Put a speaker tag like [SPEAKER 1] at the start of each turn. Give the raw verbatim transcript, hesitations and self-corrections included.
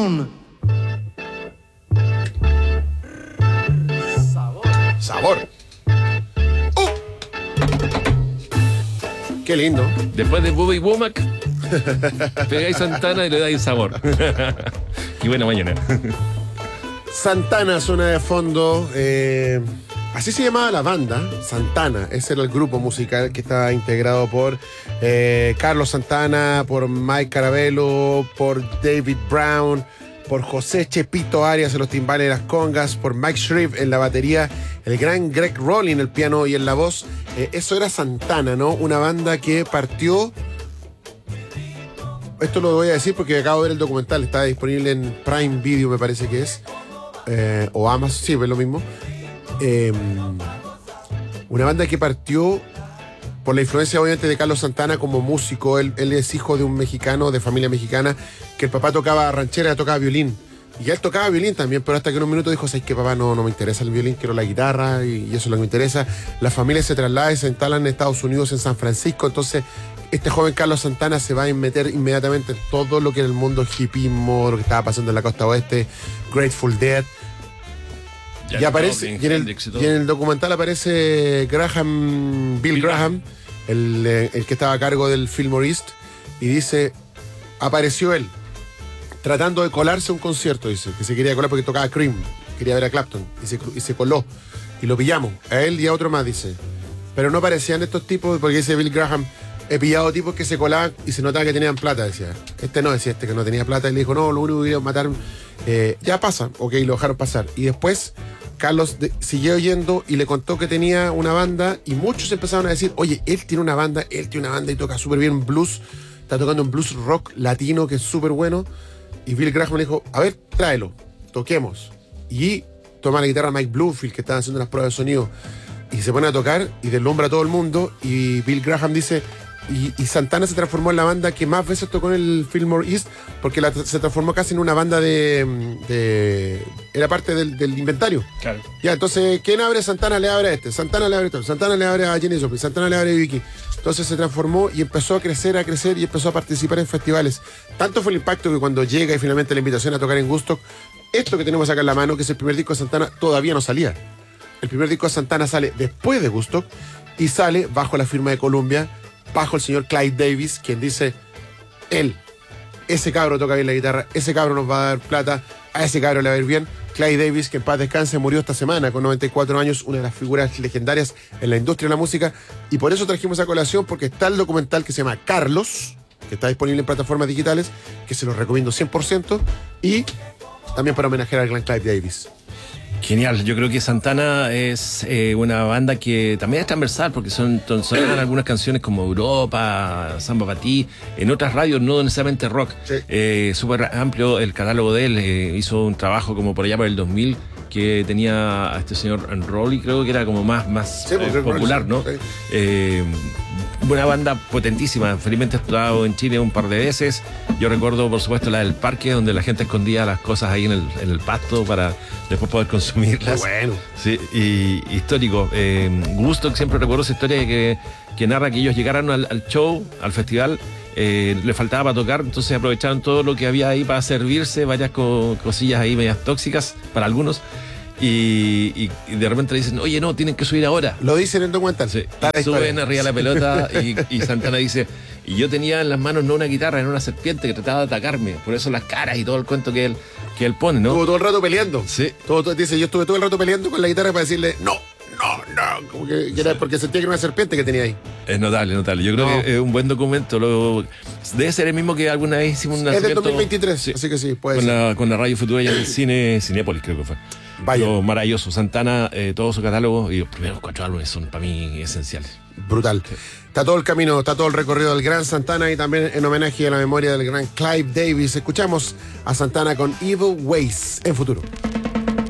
[SPEAKER 1] Brown.
[SPEAKER 2] Sabor. Sabor. ¡Oh! Qué lindo.
[SPEAKER 3] Después de Bobby Womack, pegáis Santana y le dais sabor. Qué buena mañana.
[SPEAKER 2] Santana suena de fondo. Eh, así se llamaba la banda, Santana. Ese era el grupo musical que estaba integrado por eh, Carlos Santana, por Mike Carabello, por David Brown, por José Chepito Arias en los timbales y las congas, por Mike Shreve en la batería, el gran Greg Rowling en el piano y en la voz. Eh, eso era Santana, ¿no? Una banda que partió... Esto lo voy a decir porque acabo de ver el documental, está disponible en Prime Video, me parece que es. Eh, o Amazon, sí, es lo mismo. Eh, una banda que partió por la influencia, obviamente, de Carlos Santana como músico. Él, él es hijo de un mexicano, de familia mexicana, que el papá tocaba ranchera, tocaba violín. Y él tocaba violín también, pero hasta que en un minuto dijo, ¿sabes qué, papá? No, no me interesa el violín, quiero la guitarra, y, y eso es lo que me interesa. La familia se traslada y se instalan en Estados Unidos, en San Francisco. Entonces, este joven Carlos Santana se va a meter inmediatamente en todo lo que era el mundo hipismo, lo que estaba pasando en la costa oeste, Grateful Dead. Ya y aparece, y en, el, y en el documental aparece Graham, Bill Graham, el, el que estaba a cargo del Fillmore East, y dice, apareció él, tratando de colarse a un concierto, dice, que se quería colar porque tocaba Cream, quería ver a Clapton, y se, y se coló, y lo pillamos, a él y a otro más, dice. Pero no parecían estos tipos, porque dice Bill Graham, he pillado tipos que se colaban y se notaba que tenían plata, decía. Este no, decía este que no tenía plata, y le dijo, no, lo único que quería matar, eh, ya pasa, ok, lo dejaron pasar. Y después Carlos de, siguió yendo y le contó que tenía una banda, y muchos empezaron a decir, oye, él tiene una banda, él tiene una banda y toca súper bien blues, está tocando un blues rock latino que es súper bueno. Y Bill Graham le dijo, a ver, tráelo, toquemos. Y toma la guitarra Mike Bloomfield, que estaba haciendo las pruebas de sonido, y se pone a tocar y deslumbra a todo el mundo. Y Bill Graham dice, y, y Santana se transformó en la banda que más veces tocó en el Fillmore East, porque la, se transformó casi en una banda de... de era parte del, del inventario.
[SPEAKER 3] Claro.
[SPEAKER 2] Ya, entonces, ¿quién abre? Santana le abre a este, Santana le abre a este, Santana le abre a Jenny Joplin, Santana le abre a Vicky. Entonces se transformó y empezó a crecer, a crecer y empezó a participar en festivales. Tanto fue el impacto que cuando llega y finalmente la invitación a tocar en Woodstock, esto que tenemos acá en la mano, que es el primer disco de Santana, todavía no salía. El primer disco de Santana sale después de Woodstock y sale bajo la firma de Columbia, bajo el señor Clive Davis, quien dice, él, ese cabro toca bien la guitarra, ese cabro nos va a dar plata, a ese cabro le va a ir bien. Clive Davis, que en paz descanse, murió esta semana con noventa y cuatro años, una de las figuras legendarias en la industria de la música, y por eso trajimos a colación, porque está el documental que se llama Carlos, que está disponible en plataformas digitales, que se los recomiendo cien por ciento, y también para homenajear al gran Clive Davis.
[SPEAKER 3] Genial, yo creo que Santana es eh, una banda que también es transversal, porque son, son algunas canciones como Europa, Samba para ti, en otras radios no necesariamente rock. Sí. Eh, súper amplio el catálogo de él, eh, hizo un trabajo como por allá por el dos mil, que tenía a este señor Rolly, creo que era como más, más sí, eh, popular, ¿no? Sí. Eh, una banda potentísima, felizmente ha estado en Chile un par de veces. Yo recuerdo, por supuesto, la del parque, donde la gente escondía las cosas ahí en el, en el pasto para después poder consumirlas.
[SPEAKER 2] Bueno.
[SPEAKER 3] Sí, y histórico. Eh, Woodstock, siempre recuerdo esa historia que, que narra que ellos llegaron al, al show, al festival, eh, le faltaba para tocar, entonces aprovecharon todo lo que había ahí para servirse, varias co- cosillas ahí medias tóxicas para algunos. Y, y, y de repente le dicen, oye, no, tienen que subir ahora.
[SPEAKER 2] Lo dicen en el documental.
[SPEAKER 3] Sí. Y suben arriba de la pelota y, y Santana dice, y yo tenía en las manos no una guitarra, era una serpiente que trataba de atacarme. Por eso las caras y todo el cuento que él, que él pone, ¿no?
[SPEAKER 2] Estuvo todo el rato peleando.
[SPEAKER 3] Sí.
[SPEAKER 2] Todo, todo, dice, yo estuve todo el rato peleando con la guitarra para decirle, no, no, no. Como que, que era porque sentía que era una serpiente que tenía ahí.
[SPEAKER 3] Es notable, notable. Yo creo no. que es un buen documento. Lo, debe ser el mismo que alguna vez hicimos un
[SPEAKER 2] Es del dos mil veintitrés, sí. Así que sí, puede
[SPEAKER 3] con
[SPEAKER 2] ser.
[SPEAKER 3] La, con la Radio Futura y el cine Cinépolis, creo que fue.
[SPEAKER 2] Vaya.
[SPEAKER 3] Lo maravilloso. Santana, eh, todo su catálogo y los primeros cuatro álbumes son para mí esenciales.
[SPEAKER 2] Brutal. Sí. Está todo el camino, está todo el recorrido del gran Santana, y también en homenaje a la memoria del gran Clive Davis. Escuchamos a Santana con Evil Ways en Futuro.